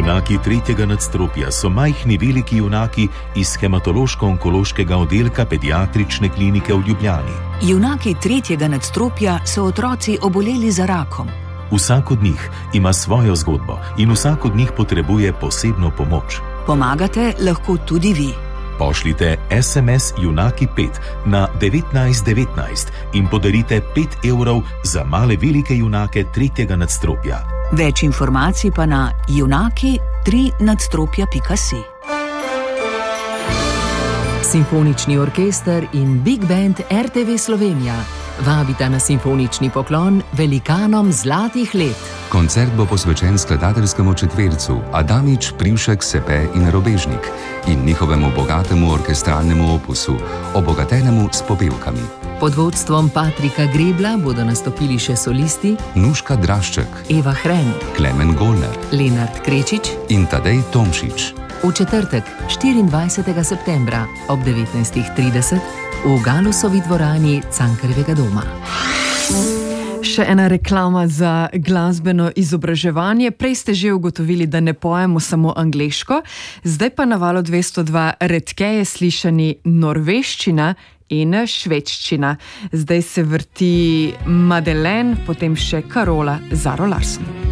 Junaki tretjega nadstropja so majhni veliki junaki iz hematološko-onkološkega oddelka pediatrične klinike v Ljubljani. Junaki tretjega nadstropja so otroci oboleli za rakom. Vsak od njih ima svojo zgodbo in vsak od njih potrebuje posebno pomoč. Pomagate lahko tudi vi. Pošljite SMS Junaki 5 na 1919 in podarite 5 evrov za male velike junake tretjega nadstropja. Več informacij pa na junaki3nadstropja.si. Simfonični orkester in Big Band RTV Slovenija vabita na simfonični poklon velikanom zlatih let. Koncert bo posvečen skladateljskemu četvercu Adamič, Privšek, Sepe in Robežnik in njihovemu bogatemu orkestralnemu opusu, obogatenemu s popevkami. Pod vodstvom Patrika Grebla bodo nastopili še solisti Nuška Drašček, Eva Hren, Klemen Golner, Lenart Krečič in Tadej Tomšič. V četrtek, 24. septembra ob 19:30 v Galusovi dvorani Cankarjevega doma. Še ena reklama za glasbeno izobraževanje. Prej ste že ugotovili, da ne pojemo samo angleško, zdaj pa na Valu 202 redkeje slišani norveščina in švedščina. Zdaj se vrti Madeleine, potem še Carola Zaro Larsen.